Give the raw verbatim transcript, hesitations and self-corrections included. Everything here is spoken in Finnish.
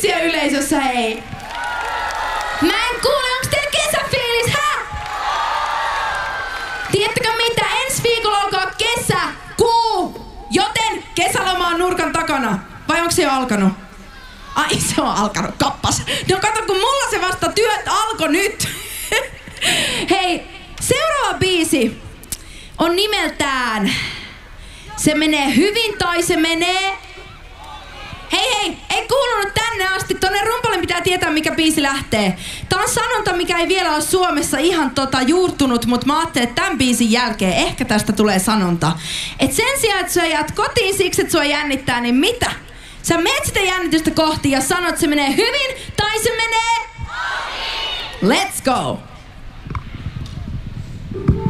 siellä yleisössä, hei? Mä en kuule, onks teillä kesäfiilis, hä? Tiedättekö mitä? Ensi viikolla alkaa kesäkuu, joten kesäloma on nurkan takana. Vai onko se jo alkanut? Ai, se on alkanut, kappas. No kato, kun mulla se vasta työt alkoi nyt. Hei, seuraava biisi on nimeltään Se menee hyvin tai se menee... Hei hei, ei kuulunut tänne asti. Tonne rumpalle pitää tietää, mikä biisi lähtee. Tää on sanonta, mikä ei vielä ole Suomessa ihan tota juurtunut, mutta mä ajattelin, että tämän biisin jälkeen ehkä tästä tulee sanonta. Et sen sijaan, että sä jäät kotiin siksi, että sua jännittää, niin mitä? Sä meet sitä jännitystä kohti ja sanot, että se menee hyvin tai se menee... Let's go!